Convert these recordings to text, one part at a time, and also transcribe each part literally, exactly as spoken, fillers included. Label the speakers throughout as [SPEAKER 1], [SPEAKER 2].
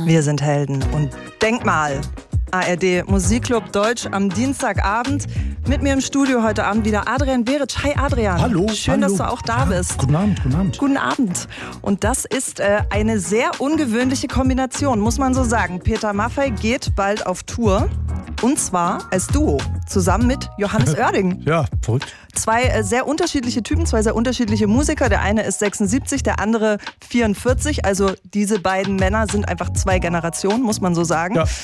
[SPEAKER 1] Wir sind Helden und Denkmal. A R D Musikclub Deutsch am Dienstagabend. Mit mir im Studio heute Abend wieder Adrian Beric. Hi Adrian.
[SPEAKER 2] Hallo.
[SPEAKER 1] Schön,
[SPEAKER 2] hallo.
[SPEAKER 1] dass du auch da
[SPEAKER 2] ja,
[SPEAKER 1] bist.
[SPEAKER 2] Guten Abend, guten Abend.
[SPEAKER 1] Guten Abend. Und das ist äh, eine sehr ungewöhnliche Kombination, muss man so sagen. Peter Maffay geht bald auf Tour. Und zwar als Duo, zusammen mit Johannes Oerding.
[SPEAKER 2] Ja, verrückt.
[SPEAKER 1] Zwei äh, sehr unterschiedliche Typen, zwei sehr unterschiedliche Musiker. Der eine ist sechsundsiebzig, der andere vierundvierzig. Also diese beiden Männer sind einfach zwei Generationen, muss man so sagen.
[SPEAKER 2] Ja.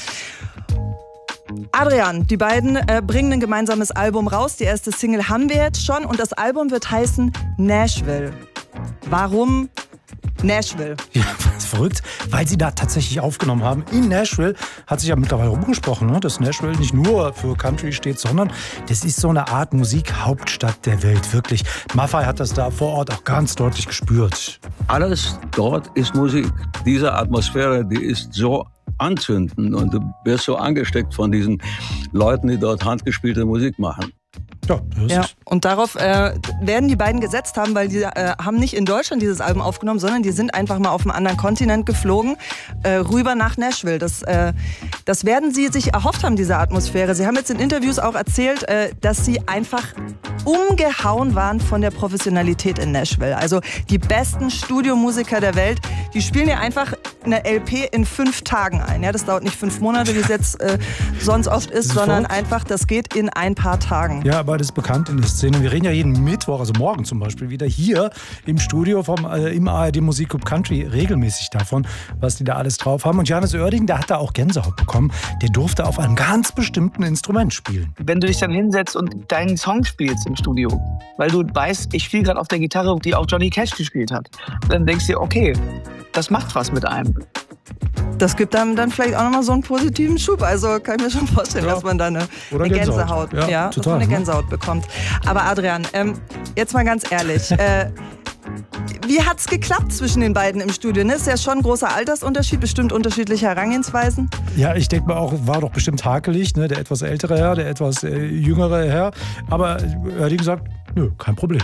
[SPEAKER 1] Adrian, die beiden äh, bringen ein gemeinsames Album raus. Die erste Single haben wir jetzt schon und das Album wird heißen Nashville. Warum Nashville?
[SPEAKER 2] Ja, verrückt, weil sie da tatsächlich aufgenommen haben. In Nashville hat sich ja mittlerweile rumgesprochen, ne, dass Nashville nicht nur für Country steht, sondern das ist so eine Art Musikhauptstadt der Welt, wirklich. Maffay hat das da vor Ort auch ganz deutlich gespürt.
[SPEAKER 3] Alles dort ist Musik. Diese Atmosphäre, die ist so anzünden und du wirst so angesteckt von diesen Leuten, die dort handgespielte Musik machen.
[SPEAKER 2] Ja, das
[SPEAKER 1] Ja,
[SPEAKER 2] ist
[SPEAKER 1] und darauf äh, werden die beiden gesetzt haben, weil die äh, haben nicht in Deutschland dieses Album aufgenommen, sondern die sind einfach mal auf einen anderen Kontinent geflogen, äh, rüber nach Nashville. Das, äh, das werden sie sich erhofft haben, diese Atmosphäre. Sie haben jetzt in Interviews auch erzählt, äh, dass sie einfach umgehauen waren von der Professionalität in Nashville. Also die besten Studiomusiker der Welt, die spielen ja einfach eine L P in fünf Tagen ein. Ja, das dauert nicht fünf Monate, wie es jetzt äh, sonst oft ist,
[SPEAKER 2] ist
[SPEAKER 1] sondern
[SPEAKER 2] verrückt.
[SPEAKER 1] einfach, das geht in ein paar Tagen.
[SPEAKER 2] Ja, aber das ist bekannt in der Szene. Wir reden ja jeden Mittwoch, also morgen zum Beispiel, wieder hier im Studio vom, äh, im A R D Musikclub Country regelmäßig davon, was die da alles drauf haben. Und Johannes Oerding, der hat da auch Gänsehaut bekommen. Der durfte auf einem ganz bestimmten Instrument spielen.
[SPEAKER 4] Wenn du dich dann hinsetzt und deinen Song spielst im Studio, weil du weißt, ich spiele gerade auf der Gitarre, die auch Johnny Cash gespielt hat, dann denkst du dir, okay, das macht was mit einem.
[SPEAKER 1] Das gibt einem dann vielleicht auch nochmal so einen positiven Schub. Also kann ich mir schon vorstellen,
[SPEAKER 2] Ja.
[SPEAKER 1] dass man da eine,
[SPEAKER 2] Oder
[SPEAKER 1] eine
[SPEAKER 2] Gänsehaut.
[SPEAKER 1] Gänsehaut,
[SPEAKER 2] Ja,
[SPEAKER 1] ja, dass
[SPEAKER 2] total,
[SPEAKER 1] man eine
[SPEAKER 2] ne?
[SPEAKER 1] Gänsehaut bekommt. Aber Adrian, ähm, jetzt mal ganz ehrlich, äh, wie hat's geklappt zwischen den beiden im Studio? Ne? Ist ja schon ein großer Altersunterschied, bestimmt unterschiedliche Herangehensweisen.
[SPEAKER 2] Ja, ich denke mal auch, war doch bestimmt hakelig, ne? Der etwas ältere Herr, der etwas äh, jüngere Herr. Aber Oerding sagt, nö, kein Problem.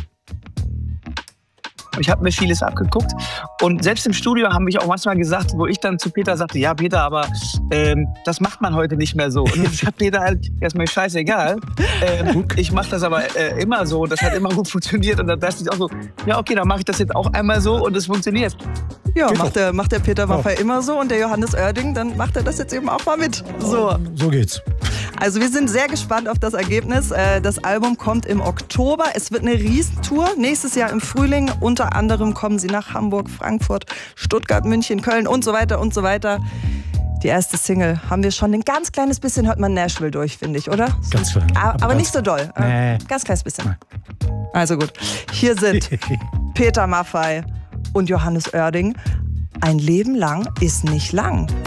[SPEAKER 4] Ich habe mir vieles abgeguckt und selbst im Studio haben mich auch manchmal gesagt, wo ich dann zu Peter sagte, ja Peter, aber ähm, das macht man heute nicht mehr so. Und dann sagt Peter halt, ja, ist mir scheißegal, ähm, ich mache das aber äh, immer so und das hat immer gut funktioniert und dann dachte ich auch so, ja okay, dann mache ich das jetzt auch einmal so und es funktioniert.
[SPEAKER 1] Ja,
[SPEAKER 2] Geht
[SPEAKER 1] macht der, macht der Peter Maffay ja. immer so und der Johannes Oerding, dann macht er das jetzt eben auch mal mit. So.
[SPEAKER 2] So geht's.
[SPEAKER 1] Also wir sind sehr gespannt auf das Ergebnis. Das Album kommt im Oktober. Es wird eine Riesentour. Nächstes Jahr im Frühling. Unter anderem kommen sie nach Hamburg, Frankfurt, Stuttgart, München, Köln und so weiter und so weiter. Die erste Single haben wir schon. Ein ganz kleines bisschen hört man Nashville durch, finde ich, oder?
[SPEAKER 2] Ganz klein.
[SPEAKER 1] Aber, aber
[SPEAKER 2] ganz
[SPEAKER 1] nicht so doll.
[SPEAKER 2] Nee.
[SPEAKER 1] Ganz kleines bisschen.
[SPEAKER 2] Nein.
[SPEAKER 1] Also gut. Hier sind Peter Maffay und Johannes Oerding. Ein Leben lang ist nicht lang.